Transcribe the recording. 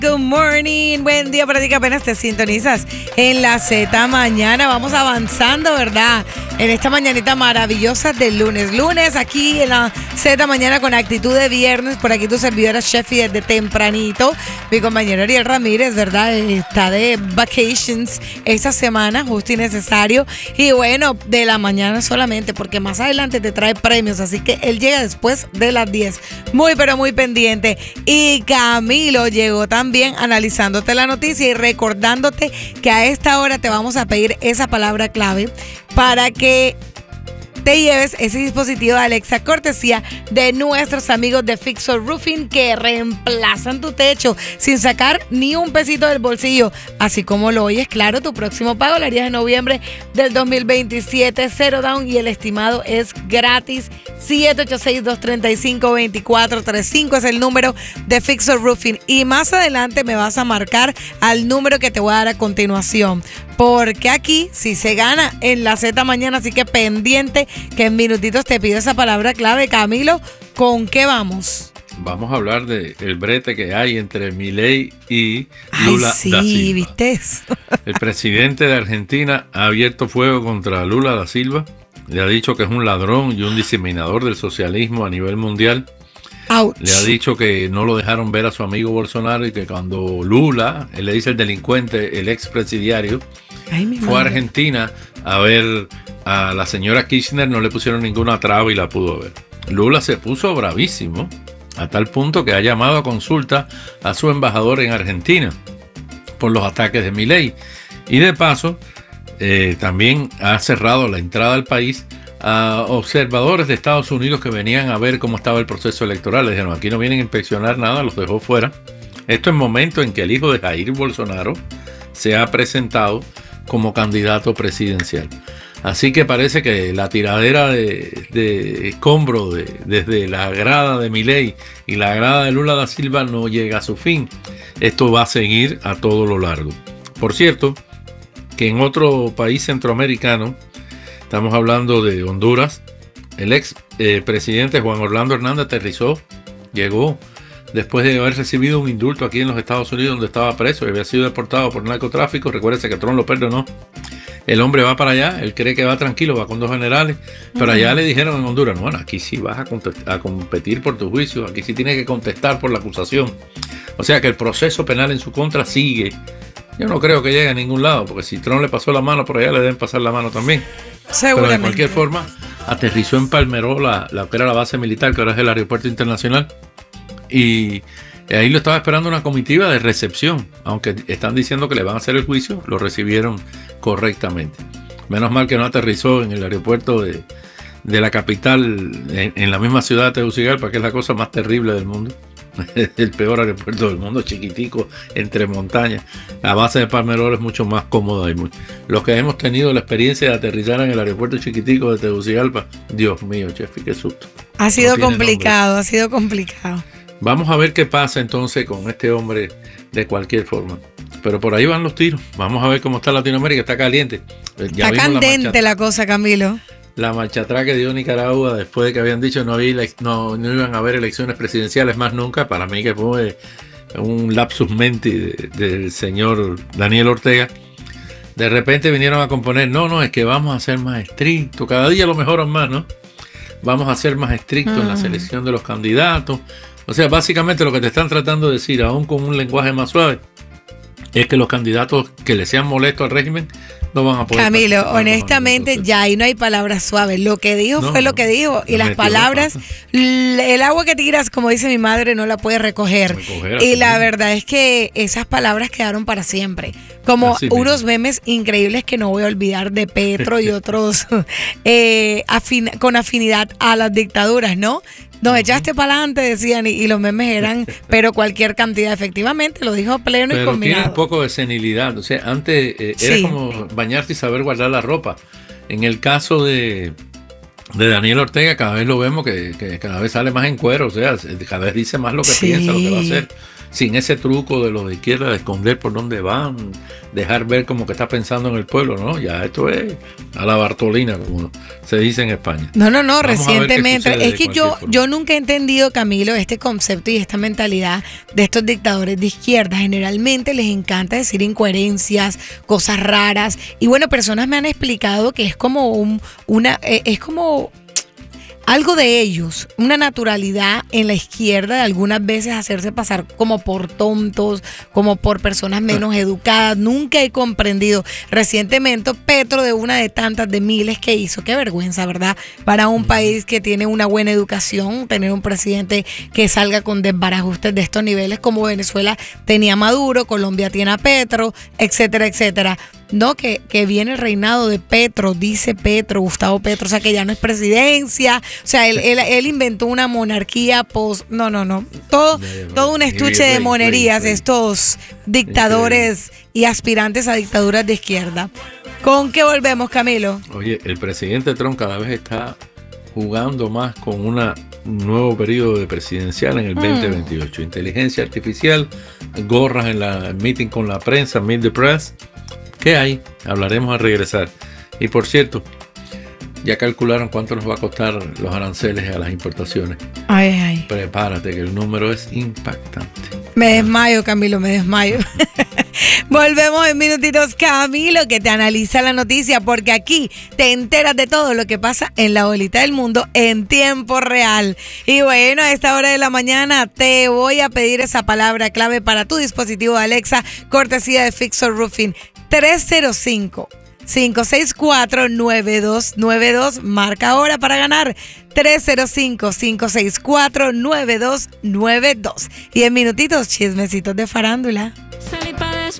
Good morning, buen día para ti que apenas te sintonizas en la Z Mañana. Vamos avanzando, ¿verdad? En esta mañanita maravillosa del lunes. Lunes aquí en la Z Mañana con actitud de viernes. Por aquí tu servidora Sheffy desde tempranito. Mi compañero Ariel Ramírez, ¿verdad? Está de vacations esta semana, justo y necesario. Y bueno, de la mañana solamente, porque más adelante te trae premios. Así que él llega después de las 10. Muy, pero muy pendiente. Y Camilo llegó también analizándote la noticia y recordándote que a esta hora te vamos a pedir esa palabra clave para que te lleves ese dispositivo de Alexa cortesía de nuestros amigos de Fixer Roofing que reemplazan tu techo sin sacar ni un pesito del bolsillo. Así como lo oyes, claro, tu próximo pago lo harías en noviembre del 2027, cero down y el estimado es gratis. 786-235-2435 es el número de Fixer Roofing y más adelante me vas a marcar al número que te voy a dar a continuación. Porque aquí sí se gana en la Z Mañana, así que pendiente que en minutitos te pido esa palabra clave. Camilo, ¿con qué vamos? Vamos a hablar del brete que hay entre Milei y Lula da Silva. ¿Viste eso? El presidente de Argentina ha abierto fuego contra Lula da Silva. Le ha dicho que es un ladrón y un diseminador del socialismo a nivel mundial. Ouch. Le ha dicho que no lo dejaron ver a su amigo Bolsonaro y que cuando Lula, él le dice el delincuente, el expresidiario, fue a Argentina a ver a la señora Kirchner, no le pusieron ninguna traba y la pudo ver. Lula se puso bravísimo a tal punto que ha llamado a consulta a su embajador en Argentina por los ataques de Milei. Y de paso, también ha cerrado la entrada al país a observadores de Estados Unidos que venían a ver cómo estaba el proceso electoral. Le dijeron, aquí no vienen a inspeccionar nada, los dejó fuera. Esto en momento en que el hijo de Jair Bolsonaro se ha presentado como candidato presidencial. Así que parece que la tiradera de escombro desde la grada de Milei y la grada de Lula da Silva no llega a su fin. Esto va a seguir a todo lo largo. Por cierto, que en otro país centroamericano, estamos hablando de Honduras, el ex presidente Juan Orlando Hernández aterrizó, llegó después de haber recibido un indulto aquí en los Estados Unidos donde estaba preso y había sido deportado por narcotráfico. Recuérdese que Trump lo perdonó. El hombre va para allá, él cree que va tranquilo, va con dos generales, pero allá le dijeron en Honduras, no, bueno, aquí sí vas a competir por tu juicio, aquí sí tienes que contestar por la acusación. O sea que el proceso penal en su contra sigue. Yo no creo que llegue a ningún lado, porque si Trump le pasó la mano, por allá le deben pasar la mano también. Seguramente. Pero de cualquier forma, aterrizó en Palmeró, la que era la base militar, que ahora es el aeropuerto internacional, y ahí lo estaba esperando una comitiva de recepción, aunque están diciendo que le van a hacer el juicio, lo recibieron correctamente. Menos mal que no aterrizó en el aeropuerto de la capital, en la misma ciudad de Tegucigalpa, que es la cosa más terrible del mundo. El peor aeropuerto del mundo, chiquitico, entre montañas. La base de Palmerol es mucho más cómoda. Los que hemos tenido la experiencia de aterrizar en el aeropuerto chiquitico de Tegucigalpa, Dios mío, Chefi, qué susto. Ha sido complicado, ha sido complicado. Vamos a ver qué pasa entonces con este hombre de cualquier forma. Pero por ahí van los tiros. Vamos a ver cómo está Latinoamérica, está caliente. Ya está candente la cosa, Camilo. La marcha atrás que dio Nicaragua después de que habían dicho no iban a haber elecciones presidenciales más nunca. Para mí que fue un lapsus menti del señor Daniel Ortega. De repente vinieron a componer, no, es que vamos a ser más estrictos. Cada día lo mejoran más, ¿no? Vamos a ser más estrictos en la selección de los candidatos. O sea, básicamente lo que te están tratando de decir, aún con un lenguaje más suave, es que los candidatos que le sean molestos al régimen no van a poder. Camilo, honestamente ya ahí no hay palabras suaves. Lo que dijo fue lo que dijo. Y las palabras, el agua que tiras, como dice mi madre, no la puede recoger. Y la verdad es que esas palabras quedaron para siempre. Como unos memes increíbles que no voy a olvidar de Petro y otros con afinidad a las dictaduras, ¿no? Nos echaste para adelante, decían, y los memes eran, pero cualquier cantidad, efectivamente, lo dijo pleno y combinado. Pero tiene un poco de senilidad, o sea, antes era como bañarse y saber guardar la ropa. En el caso de Daniel Ortega, cada vez lo vemos que cada vez sale más en cuero, o sea, cada vez dice más lo que piensa, lo que va a hacer. sin ese truco de los de izquierda de esconder por dónde van, dejar ver como que está pensando en el pueblo, ¿no? Ya esto es a la Bartolina, como se dice en España. No, recientemente. Es que yo nunca he entendido, Camilo, este concepto y esta mentalidad de estos dictadores de izquierda. Generalmente les encanta decir incoherencias, cosas raras. Y bueno, personas me han explicado que es como es como algo de ellos, una naturalidad en la izquierda de algunas veces hacerse pasar como por tontos, como por personas menos educadas. Nunca he comprendido. Recientemente Petro, de una de tantas de miles que hizo, qué vergüenza, ¿verdad? Para un país que tiene una buena educación, tener un presidente que salga con desbarajustes de estos niveles como Venezuela tenía Maduro, Colombia tiene a Petro, etcétera, etcétera. No, que viene el reinado de Petro, dice Petro, Gustavo Petro, o sea que ya no es presidencia, o sea, él inventó una monarquía todo un estuche de monerías, estos dictadores y aspirantes a dictaduras de izquierda. ¿Con qué volvemos, Camilo? Oye, el presidente Trump cada vez está jugando más con un nuevo periodo de presidencial en el 2028. Inteligencia artificial, gorras en la meeting con la prensa, Meet the Press. ¿Qué hay? Hablaremos al regresar. Y por cierto, ya calcularon cuánto nos va a costar los aranceles a las importaciones. Ay. Prepárate, que el número es impactante. Me desmayo, Camilo, me desmayo. Volvemos en minutitos, Camilo, que te analiza la noticia, porque aquí te enteras de todo lo que pasa en la bolita del mundo en tiempo real. Y bueno, a esta hora de la mañana te voy a pedir esa palabra clave para tu dispositivo Alexa, cortesía de Fixer Roofing. 305-564-9292. Marca ahora para ganar. 305-564-9292. Y en minutitos, chismecitos de farándula.